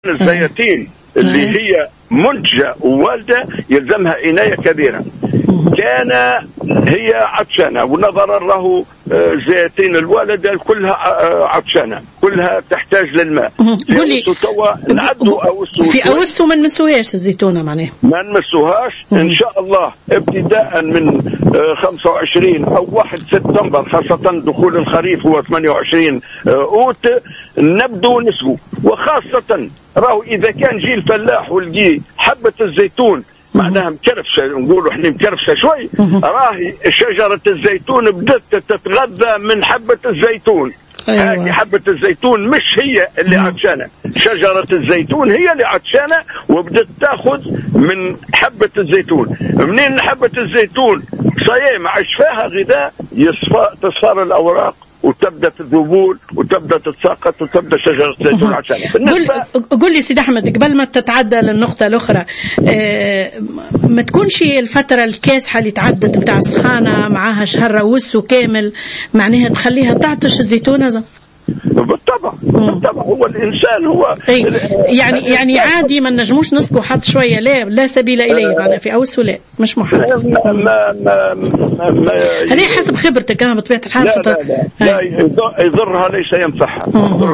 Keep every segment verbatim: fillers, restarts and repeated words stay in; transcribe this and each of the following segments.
الزيتين اللي هي منتجة ووالدة يلزمها عناية كبيرة. كان هي عطشانة ونظرا له زيتين الوالدة كلها عطشانة، كلها تحتاج للماء. قولي في أوسو ما نمسوهاش الزيتونة معناها؟ ما نمسوهاش إن شاء الله ابتداء من خمسة وعشرين أو واحد سبتمبر، خاصة دخول الخريف هو ثمانية وعشرين أوت نبدو نسقو. وخاصة راهو إذا كان جي الفلاح ولقي حبة الزيتون معناها مكرفسة، نقولوا احنا مكرفسة شوي، راهي شجرة الزيتون بدأت تتغذى من حبة الزيتون. أيوة. هذه حبة الزيتون مش هي اللي عطشانة، شجرة الزيتون هي اللي عطشانة وبدأت تاخذ من حبة الزيتون. منين حبة الزيتون صاية مع شفاها غذاء تصفر الأوراق وتبدا الذبول وتبدا تتساقط وتبدا شجره الزيتون عطشانه. قول قول لي سيدي احمد، قبل ما تتعدى للنقطه الاخرى، اه ما تكونش الفتره الكاسحه اللي تعدت بتاع السخانه معاها شهر وسو كامل معناها تخليها تعطش الزيتونه؟ بالطبع بالطبع هو الانسان هو يعني يعني عادي ما نجموش نسكو حتى شويه، لا لا سبيل اليه معنا في اوسو، لا مش محدث. ما ما ما, ما هذه حسب خبرتك ها بطبيعه الحال. لا لا, لا, لا يضرها ليس ينفعها.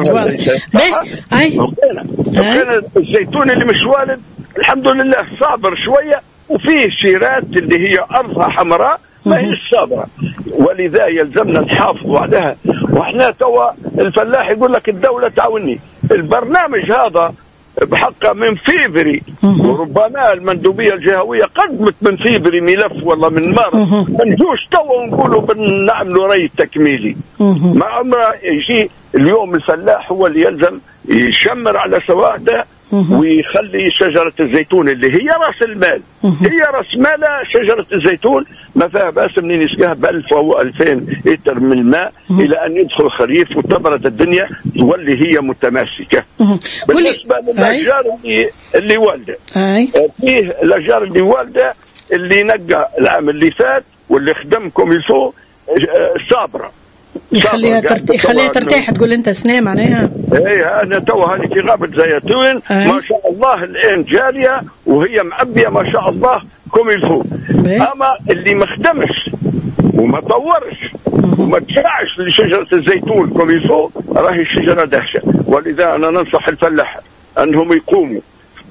اي كان الزيتون اللي مش والد الحمد لله صابر شويه، وفيه شيرات اللي هي ارضها حمراء ما هي الصابرة، ولذا يلزمنا نحافظ عليها. واحنا توا الفلاح يقول لك الدولة تعاوني، البرنامج هذا بحقه من فيفري، وربما المندوبية الجهوية قدمت من فيفري ملف والله من مارس، ما نجوش توا ونقولوا بنعملوا ري تكميلي. ما عمره يجي اليوم الفلاح هو اللي يلزم يشمر على سواده ويخلي شجرة الزيتون اللي هي رأس المال، هي رأس مال شجرة الزيتون ما فيها بأس منين يسقيها بألف أو ألفين لتر من الماء إلى أن يدخل الخريف وتبرد الدنيا تولي هي متماسكة. بالنسبة للأشجار اللي, اللي والدة، فيه الأشجار اللي والدة اللي نقى العام اللي فات واللي خدمكم يسوء صابرة يخليها ترتاح، يخليها ترتاح. تقول انت سنة معناها؟ ايه انا تو هذه في غابة زيتون ما شاء الله الان جارية وهي معبية ما شاء الله كم الفوق. اما اللي ما خدمش وما طورش وما تشرعش لشجرة الزيتون كم الفوق راهي الشجرة دهشة. ولذا انا ننصح الفلاح انهم يقوموا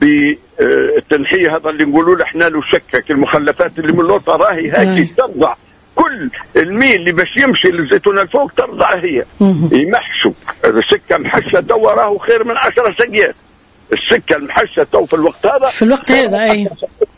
بالتنحية هذا اللي نقولوا له احنا له شكك المخلفات اللي من اللوطة راهي هاي ترضع كل الميل اللي باش يمشي للزيتون الفوق ترضع هي. يمحشوا السكه محشه تو راه خير من عشرة سقيات. السكه المحشه تو في الوقت هذا في الوقت هذا اي.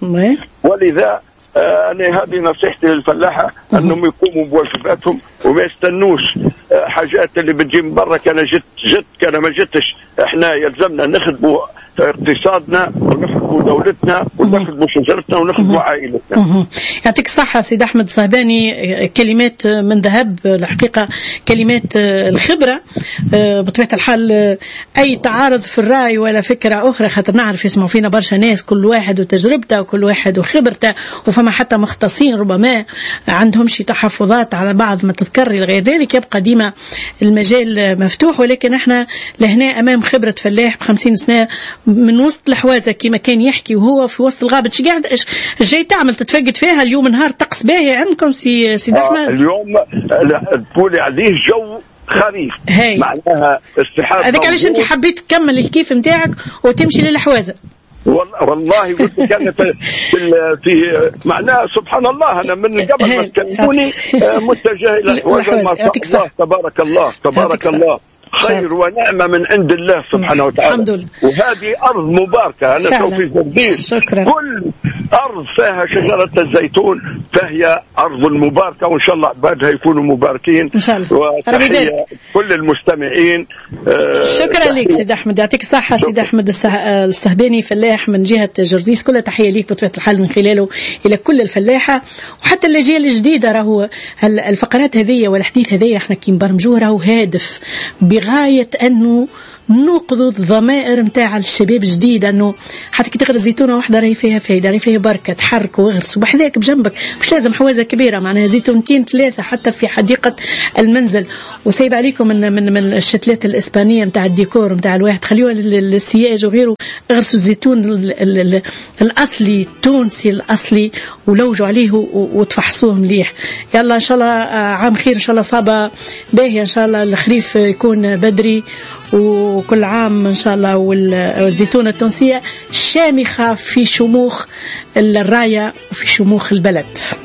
ولذا آه انا هذه نصيحتي للفلاحه انهم يقوموا بواجباتهم وما يستنوش آه حاجات اللي بتجي من برا. كان جت جت كان ما جتش، احنا يلزمنا نخدموا اقتصادنا ونخدموا دولتنا ونخدموا شجرتنا ونخدموا عائلتنا. يعطيك الصحة سيد أحمد الصهباني، كلمات من ذهب الحقيقة، كلمات الخبرة. بطبيعة الحال أي تعارض في الرأي ولا فكرة أخرى، خاطر نعرف يسمعوا فينا برشا ناس كل واحد وتجربته وكل واحد وخبرته، وفما حتى مختصين ربما عندهم شي تحفظات على بعض ما تذكري لغير ذلك. يبقى ديما المجال مفتوح، ولكن احنا لهنا أمام خبرة فلاح بخمسين سنة من وسط الحوازة كما كان يحكي وهو في وسط الغابة. شي قاعد جاي تعمل تتفقد فيها اليوم نهار طقس باهي عندكم سي سيد أحمد؟ آه اليوم تقولي عليه جو خريف معناها استحاضة. هذاك علاش انت حبيت تكمل الكيف نتاعك وتمشي للحوازة؟ والله قلت كانت في في معناها سبحان الله انا من قبل ما تكلموني متجه الى الحوازة. ما شاء الله تبارك الله تبارك الله خير ونعمة من عند الله سبحانه وتعالى. الحمد لله. وهذه أرض مباركة. أنا سوف زردين كل أرض فيها شجرة الزيتون فهي أرض مباركة، وإن شاء الله عبادها يكونوا مباركين إن شاء الله. وتحية كل المستمعين. آه شكرا لك سيد أحمد، يعطيك الصحة. سيد أحمد الصهباني فلاح من جهة جرزيس، كل تحية ليك بطبيعة الحال من خلاله إلى كل الفلاحة وحتى الأجيال الجديدة. راهو الفقرات هذه والحديث هذه احنا كي نبرمجوه راهو هادف بغاية أنه نوقظوا الضمائر متاع الشباب الجديد، أنه حتى كي تغرس زيتونة واحدة راهي فيها فايدة، راهي فيها بركة، تحرك وغرس وبحذاك بجنبك، مش لازم حوازة كبيرة، معناها زيتونتين ثلاثة حتى في حديقة المنزل. وسايب عليكم من من من الشتلات الإسبانية متاع الديكور متاع الواحد، خليوها للسياج وغيره، غرسوا الزيتون الأصلي التونسي الأصلي ولوجوا عليه وتفحصوه مليح. يلا إن شاء الله عام خير، إن شاء الله صابة باهية، إن شاء الله الخريف يكون بدري، وكل عام إن شاء الله والزيتونة التونسية شامخة في شموخ الراية وفي شموخ البلد.